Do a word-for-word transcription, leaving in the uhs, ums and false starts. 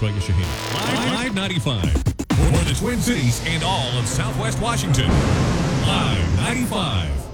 Vegas, Shaheen. Live, Live ninety-five. For the Twin Cities and all of Southwest Washington. Live ninety-five.